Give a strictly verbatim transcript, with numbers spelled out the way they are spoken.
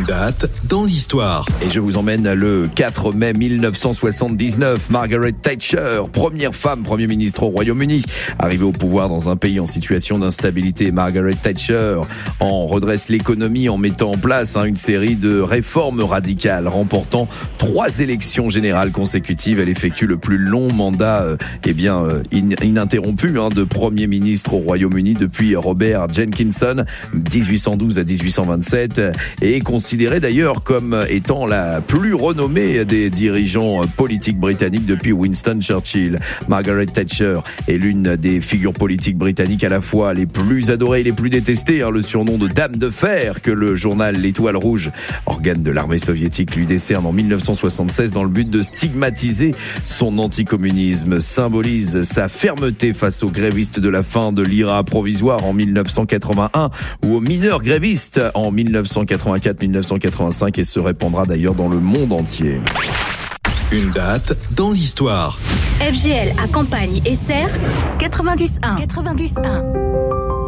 Une date dans l'histoire. Et je vous emmène le quatre mai mille neuf cent soixante-dix-neuf. Margaret Thatcher, première femme Premier ministre au Royaume-Uni, arrivée au pouvoir dans un pays en situation d'instabilité. Margaret Thatcher en redresse l'économie en mettant en place hein, une série de réformes radicales, remportant trois élections générales consécutives. Elle effectue le plus long mandat euh, eh bien euh, in, ininterrompu hein, de Premier ministre au Royaume-Uni depuis Robert Jenkinson, dix-huit cent douze à dix-huit cent vingt-sept, et est considérée d'ailleurs comme étant la plus renommée des dirigeants politiques britanniques depuis Winston Churchill. Margaret Thatcher est l'une des figures politiques britanniques à la fois les plus adorées et les plus détestées, hein, le surnom de Dame de Fer que le journal L'Étoile Rouge, organe de l'armée soviétique, lui décerne en mille neuf cent soixante-seize dans le but de stigmatiser son anticommunisme, symbolise sa fermeté face aux grévistes de la fin de l'I R A provisoire en mille neuf cent quatre-vingt-un ou aux mineurs grévistes en mille neuf cent quatre-vingt-quatre mille neuf cent quatre-vingt-cinq et se répandra d'ailleurs dans le monde entier. Une date dans l'histoire. F G L à Campagne et Serres, quatre-vingt-dix-un. quatre-vingt-dix-un.